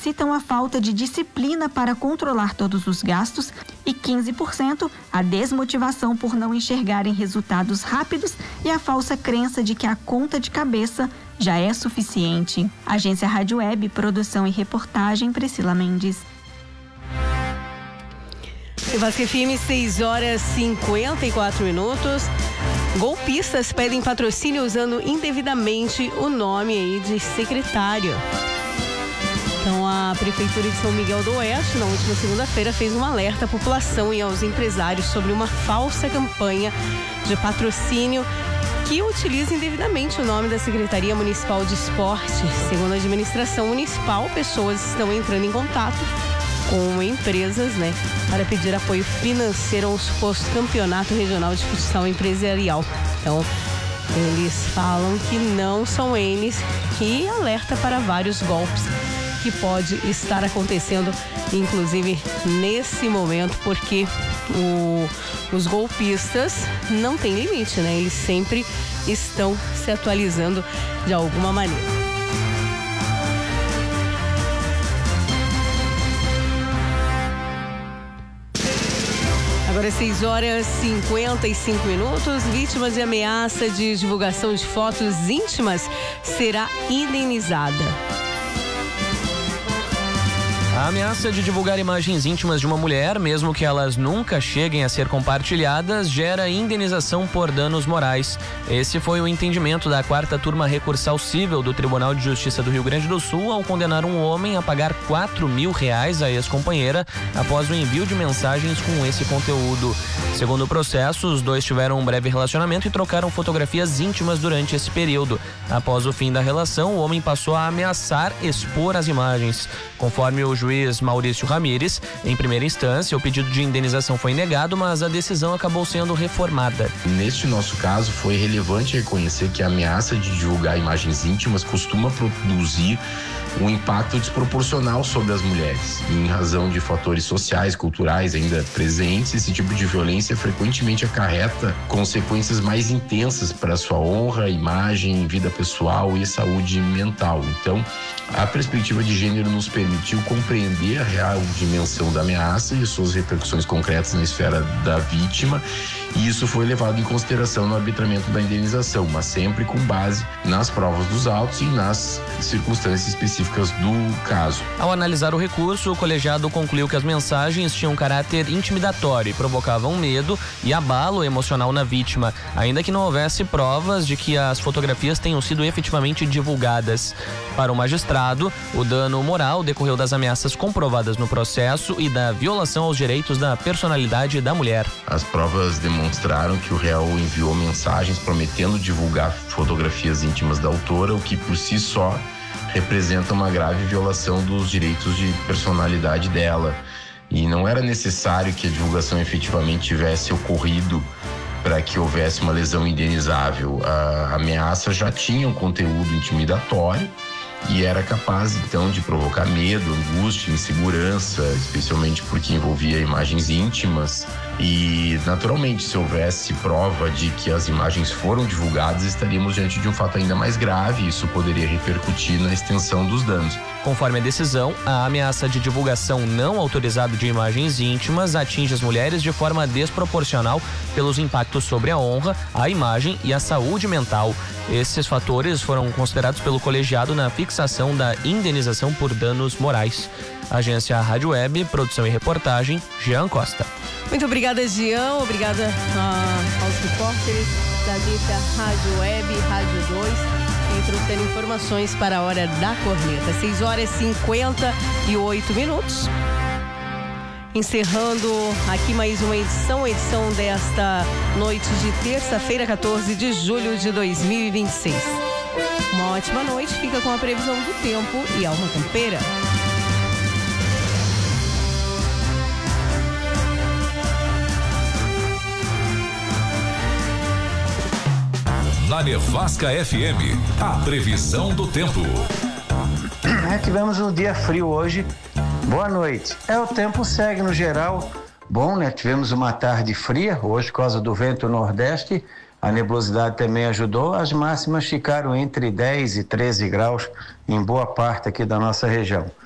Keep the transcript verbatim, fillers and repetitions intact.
citam a falta de disciplina para controlar todos os gastos e quinze por cento a desmotivação por não enxergarem resultados rápidos e a falsa crença de que a conta de cabeça já é suficiente. Agência Rádio Web, produção e reportagem, Priscila Mendes. Vasco F M, seis horas e cinquenta e quatro minutos. Golpistas pedem patrocínio usando indevidamente o nome aí de secretário. Então, a Prefeitura de São Miguel do Oeste, na última segunda-feira, fez um alerta à população e aos empresários sobre uma falsa campanha de patrocínio que utiliza indevidamente o nome da Secretaria Municipal de Esporte. Segundo a administração municipal, pessoas estão entrando em contato com empresas, né, para pedir apoio financeiro a um suposto campeonato regional de futsal empresarial. Então, eles falam que não são eles e alerta para vários golpes que pode estar acontecendo, inclusive nesse momento, porque o, os golpistas não têm limite, né? Eles sempre estão se atualizando de alguma maneira. Agora seis horas e cinquenta e cinco minutos. Vítimas de ameaça de divulgação de fotos íntimas será indenizada. A ameaça de divulgar imagens íntimas de uma mulher, mesmo que elas nunca cheguem a ser compartilhadas, gera indenização por danos morais. Esse foi o entendimento da quarta turma recursal cível do Tribunal de Justiça do Rio Grande do Sul ao condenar um homem a pagar quatro mil reais à ex-companheira após o envio de mensagens com esse conteúdo. Segundo o processo, os dois tiveram um breve relacionamento e trocaram fotografias íntimas durante esse período. Após o fim da relação, o homem passou a ameaçar expor as imagens. Conforme o juiz Maurício Ramires, em primeira instância, o pedido de indenização foi negado, mas a decisão acabou sendo reformada. Neste nosso caso, foi relevante reconhecer que a ameaça de divulgar imagens íntimas costuma produzir um impacto desproporcional sobre as mulheres. Em razão de fatores sociais, culturais ainda presentes, esse tipo de violência frequentemente acarreta consequências mais intensas para sua honra, imagem, vida pessoal e saúde mental. Então, a perspectiva de gênero nos permitiu compreender a real dimensão da ameaça e suas repercussões concretas na esfera da vítima, e isso foi levado em consideração no arbitramento da indenização, mas sempre com base nas provas dos autos e nas circunstâncias específicas do caso. Ao analisar o recurso, o colegiado concluiu que as mensagens tinham caráter intimidatório e provocavam medo e abalo emocional na vítima, ainda que não houvesse provas de que as fotografias tenham sido efetivamente divulgadas. Para o magistrado, o dano moral decorreu das ameaças comprovadas no processo e da violação aos direitos da personalidade da mulher. As provas demonstraram que o réu enviou mensagens prometendo divulgar fotografias íntimas da autora, o que por si só representa uma grave violação dos direitos de personalidade dela. E não era necessário que a divulgação efetivamente tivesse ocorrido para que houvesse uma lesão indenizável. A ameaça já tinha um conteúdo intimidatório e era capaz, então, de provocar medo, angústia, insegurança, especialmente porque envolvia imagens íntimas. E, naturalmente, se houvesse prova de que as imagens foram divulgadas, estaríamos diante de um fato ainda mais grave e isso poderia repercutir na extensão dos danos. Conforme a decisão, a ameaça de divulgação não autorizada de imagens íntimas atinge as mulheres de forma desproporcional pelos impactos sobre a honra, a imagem e a saúde mental. Esses fatores foram considerados pelo colegiado na fixação da indenização por danos morais. Agência Rádio Web, produção e reportagem, Jean Costa. Muito obrigada, Jean. Obrigada uh, aos repórteres da agência Rádio Web, Rádio dois, que trouxeram informações para a hora da corneta. seis horas e cinquenta e oito minutos. Encerrando aqui mais uma edição, edição desta noite de terça-feira, quatorze de julho de dois mil e vinte e seis. Uma ótima noite, fica com a previsão do tempo e Alma Campeira. Na Nevasca F M, a previsão do tempo. É, tivemos um dia frio hoje. Boa noite. É, o tempo segue no geral bom, né? Tivemos uma tarde fria hoje por causa do vento nordeste. A nebulosidade também ajudou. As máximas ficaram entre dez e treze graus em boa parte aqui da nossa região.